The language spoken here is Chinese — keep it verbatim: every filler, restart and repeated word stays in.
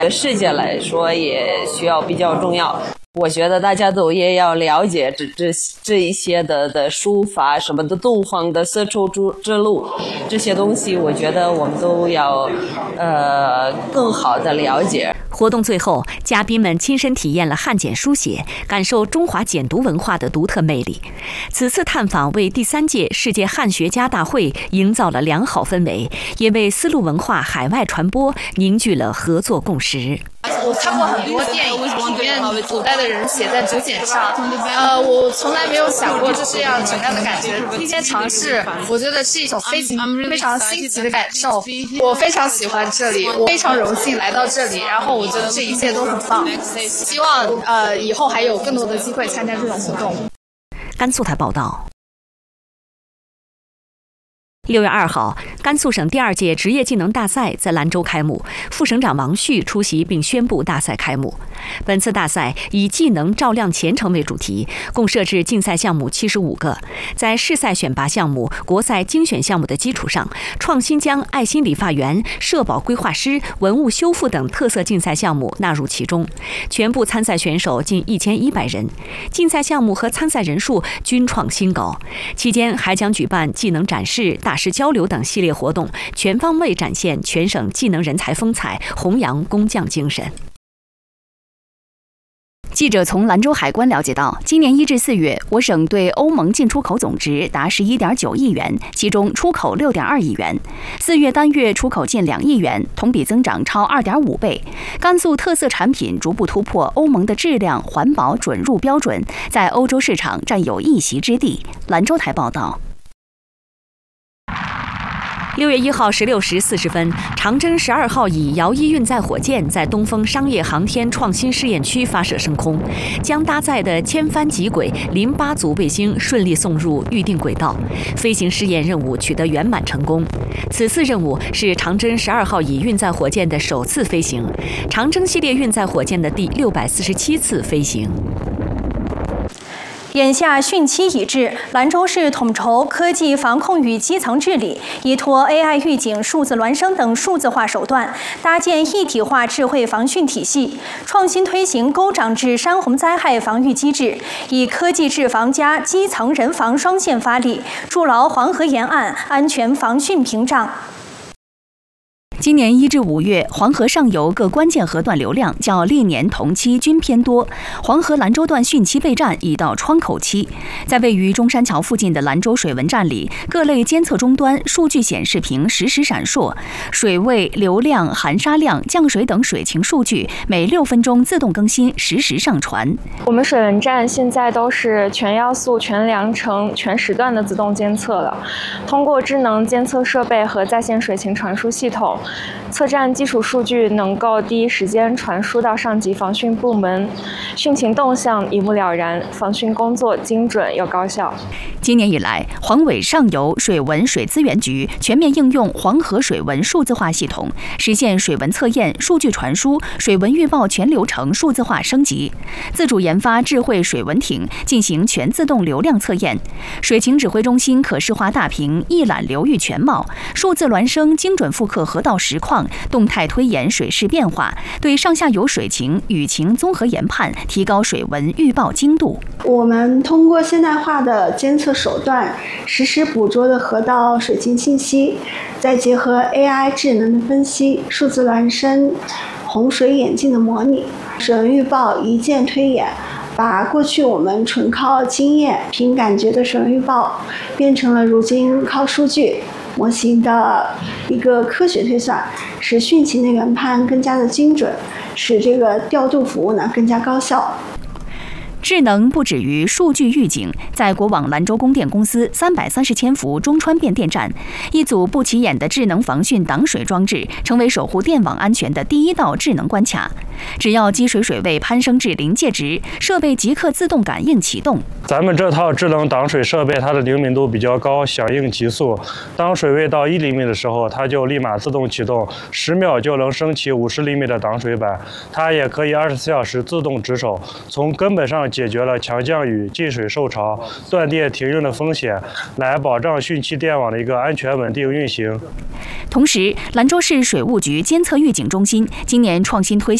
世界来说也需要比较重要。我觉得大家都也要了解这这这一些的的书法什么的东方的丝绸之之路这些东西，我觉得我们都要呃更好的了解。 活动最后，嘉宾们亲身体验了汉简书写，感受中华简读文化的独特魅力。此次探访为第三届世界汉学家大会营造了良好氛围，也为丝路文化海外传播凝聚了合作共识。 我看过很多电影，里面古代的人写在竹简上，呃，我从来没有想过这是样什么样的感觉。今天尝试，我觉得是一种非常非常新奇的感受。我非常喜欢这里，我非常荣幸来到这里，然后我觉得这一切都很棒。希望呃以后还有更多的机会参加这种活动。 甘肃台报道。六月二号，甘肃省第二届职业技能大赛在兰州开幕，副省长王旭出席并宣布大赛开幕。本次大赛以技能照亮前程为主题，共设置竞赛项目七十五个。在市赛选拔项目、国赛精选项目的基础上，创新将爱心理发员、社保规划师、文物修复等特色竞赛项目纳入其中。全部参赛选手近一千一百人，竞赛项目和参赛人数均创新高。期间还将举办技能展示、大师交流等系列活动，全方位展现全省技能人才风采，弘扬工匠精神。记者从兰州海关了解到，今年一至四月，我省对欧盟进出口总值达十一点九亿元，其中出口六点二亿元。四月单月出口近两亿元，同比增长超二点五倍。甘肃特色产品逐步突破欧盟的质量环保准入标准，在欧洲市场占有一席之地。兰州台报道。六月一号十六时四十分，长征十二号乙遥一运载火箭在东风商业航天创新试验区发射升空，将搭载的千帆极轨零八组卫星顺利送入预定轨道，飞行试验任务取得圆满成功。此次任务是长征十二号乙运载火箭的首次飞行，长征系列运载火箭的第六百四十七次飞行。 眼下汛期已至，兰州市统筹科技防控与基层治理，依托 A I 预警、数字孪生等数字化手段，搭建一体化智慧防汛体系，创新推行沟涨至山洪灾害防御机制，以科技治防加基层人防双线发力，筑牢黄河沿岸安全防汛屏障。 今年一至五月，黄河上游各关键河段流量较历年同期均偏多，黄河兰州段汛期备战已到窗口期。在位于中山桥附近的兰州水文站里，各类监测终端数据显示屏实时闪烁，水位、流量、含沙量、降水等水情数据每六分钟自动更新，实时上传。 我们水文站现在都是全要素、全量程、全时段的自动监测了，通过智能监测设备和在线水情传输系统，测站基础数据能够第一时间传输到上级防汛部门，汛情动向一目了然，防汛工作精准又高效。 今年以来，黄委上游水文水资源局全面应用黄河水文数字化系统，实现水文测验、数据传输、水文预报全流程数字化升级，自主研发智慧水文艇，进行全自动流量测验。水情指挥中心可视化大屏一览流域全貌，数字孪生精准复刻河道实况，动态推演水势变化，对上下游水情、雨情综合研判，提高水文预报精度。 我们通过现代化的监测手段，实时捕捉的河道水情信息，再结合 A I 智能的分析、数字孪生、洪水眼镜的模拟，水文预报一键推演，把过去我们纯靠经验、凭感觉的水文预报，变成了如今靠数据模型的一个科学推算，使汛情的研判更加的精准，使这个调度服务呢更加高效。 智能不止于数据预警，在国网兰州供电公司三百三十千伏中川变电站，一组不起眼的智能防汛挡水装置，成为守护电网安全的第一道智能关卡。 只要积水水位攀升至临界值，设备即刻自动感应启动。 咱们这套智能挡水设备，它的灵敏度比较高，响应急速。当水位到一厘米的时候，它就立马自动启动，十秒就能升起五十厘米的挡水板。它也可以二十四小时自动值守，从根本上解决了强降雨、进水受潮、断电停用的风险，来保障汛期电网的一个安全稳定运行。 同时，兰州市水务局监测预警中心今年创新推